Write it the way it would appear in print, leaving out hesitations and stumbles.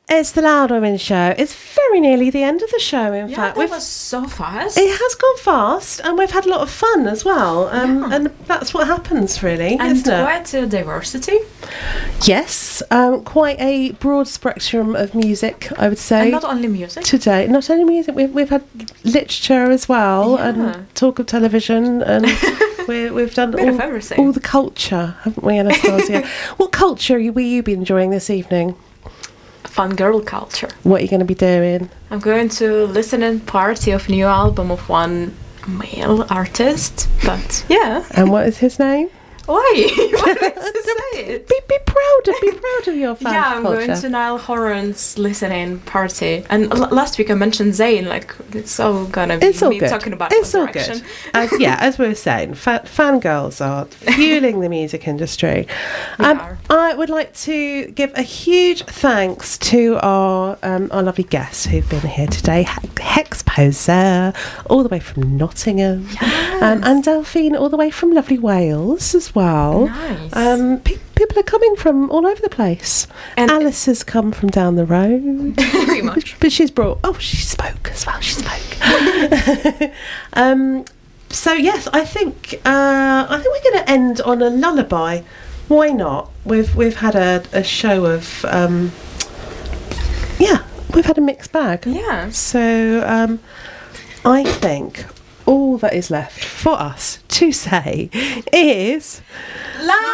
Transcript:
It's the Loud Women Show. It's very nearly the end of the show, in fact. That was so fast. It has gone fast, and we've had a lot of fun as well. And that's what happens, really, and isn't it? quite a diversity. Yes, quite a broad spectrum of music, I would say. And not only music. Today, not only music, we've had literature as well, and talk of television, and we've done all the culture, haven't we, Anastasia? What culture will you be enjoying this evening? Fun girl culture. What are you going to be doing? I'm going to listen and party of new album of one male artist, but yeah. And what is his name? Why? Why did you say it? Be proud of your fan I'm culture. going to Niall Horan's listening party. And last week I mentioned Zayn, like, it's all gonna be me talking about it's all direction. good. As we were saying, fangirls are fueling the music industry. I would like to give a huge thanks to our lovely guests who've been here today. Hex Poser, all the way from Nottingham. Yes. And Delphine, all the way from lovely Wales as well. Nice. People are coming from all over the place. And Alice has come from down the road. Very much. But she's brought... Oh, she spoke as well. She spoke. So, yes, I think we're going to end on a lullaby. Why not? We've had a show of... we've had a mixed bag. Yeah. So, I think... all that is left for us to say is...